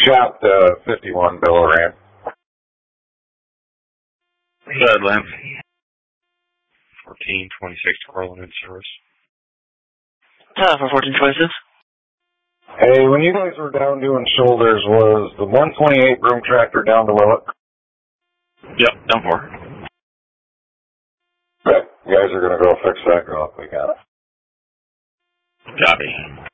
Shop 51 Bellarine. Good, Lynn. 1426 Corlin in service. For 1426. Hey, when you guys were down doing shoulders, was the 128 room tractor down to Willock? Yep, down 4. Okay, you guys are going to go fix that girl if we got it. Copy.